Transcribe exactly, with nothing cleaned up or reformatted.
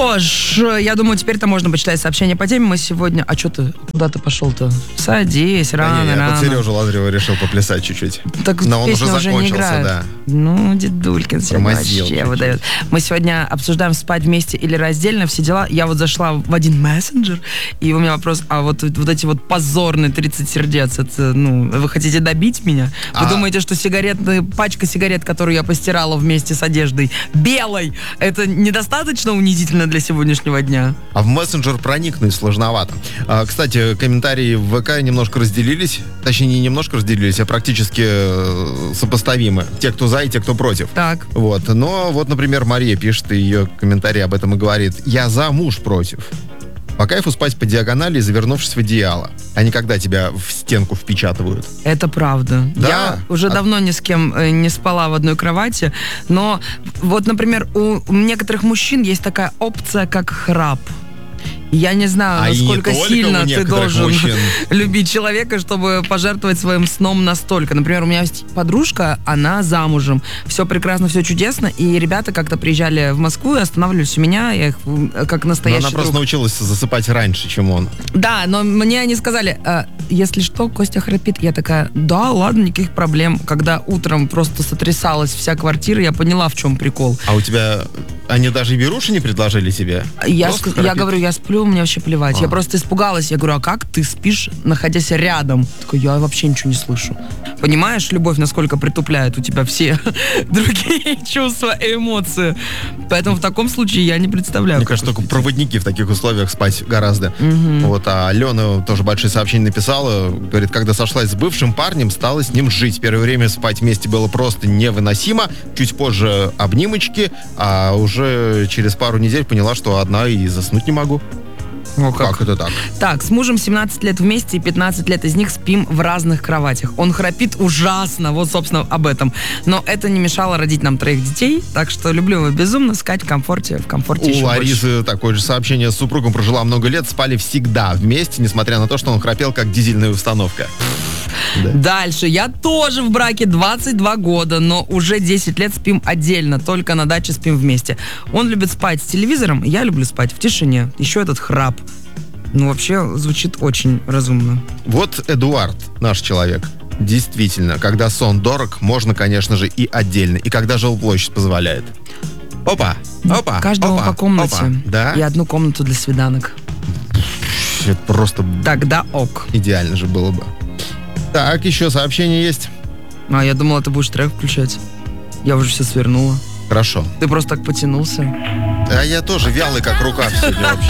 что ж, я думаю, теперь-то можно почитать сообщение по теме. Мы сегодня... А что ты? Куда ты пошел-то? Садись, рано, да не, рано. Я под Сережу Лазарева решил поплясать чуть-чуть. Так но он уже песня уже не закончился, играет. да. Ну, дедулькин сегодня Тормозил вообще чуть-чуть. выдает. Мы сегодня обсуждаем, спать вместе или раздельно, все дела. Я вот зашла в один мессенджер, и у меня вопрос, а вот, вот эти вот позорные тридцать сердец, это, ну, вы хотите добить меня? Вы А... думаете, что сигаретная пачка сигарет, которую я постирала вместе с одеждой, белой, это недостаточно унизительно для сегодняшнего дня? А в мессенджер проникнуть сложновато. А, кстати, комментарии в ВК немножко разделились. Точнее, не немножко разделились, а практически э, сопоставимы. Те, кто за, и те, кто против. Так. Вот. Но вот, например, Мария пишет, и ее комментарий об этом и говорит. Я за, муж против. По кайфу спать по диагонали, завернувшись в одеяло, а не когда тебя в стенку впечатывают. Это правда. Да. Я уже а... давно ни с кем э, не спала в одной кровати, но вот, например, у некоторых мужчин есть такая опция, как храп. Я не знаю, а насколько не сильно ты должен мужчин. любить человека, чтобы пожертвовать своим сном настолько. Например, у меня есть подружка, она замужем. Все прекрасно, все чудесно. И ребята как-то приезжали в Москву и останавливались у меня. Я их как настоящий Но она просто друг. научилась засыпать раньше, чем он. Да, но мне они сказали, э, если что, Костя храпит. Я такая, да, ладно, никаких проблем. Когда утром просто сотрясалась вся квартира, я поняла, в чем прикол. А у тебя... Они даже и беруши не предложили тебе? Я, ск- я говорю, я сплю, мне вообще плевать. А. Я просто испугалась. Я говорю, а как ты спишь, находясь рядом? Такой, я вообще ничего не слышу. Понимаешь, любовь, насколько притупляет у тебя все другие чувства и эмоции. Поэтому в таком случае я не представляю. Мне кажется, только проводники в таких условиях спать гораздо. Угу. Вот, а Алена тоже большие сообщения написала. Говорит, когда сошлась с бывшим парнем, стала с ним жить. Первое время спать вместе было просто невыносимо. Чуть позже обнимочки, а уже через пару недель поняла, что одна и заснуть не могу. О, как? как это так? Так, с мужем семнадцать лет вместе, и пятнадцать лет из них спим в разных кроватях. Он храпит ужасно, вот, собственно, об этом. Но это не мешало родить нам троих детей, так что люблю его безумно, сказать в комфорте, в комфорте еще У Ларисы больше. такое же сообщение. С супругом прожила много лет, спали всегда вместе, несмотря на то, что он храпел, как дизельная установка. Да. Дальше. Я тоже в браке двадцать два года, но уже десять лет спим отдельно, только на даче спим вместе. Он любит спать с телевизором, я люблю спать в тишине. Еще этот храп. Ну, вообще, звучит очень разумно. Вот Эдуард, наш человек. Действительно, когда сон дорог, можно, конечно же, и отдельно. И когда жилплощадь позволяет. Опа, опа, Каждому опа, по комнате. Опа. Да? И одну комнату для свиданок. Это просто... Тогда ок. Идеально же было бы. Так, еще сообщение есть. А, я думала, ты будешь трек включать. Я уже все свернула. Хорошо. Ты просто так потянулся. А я тоже вялый, как рука сегодня вообще.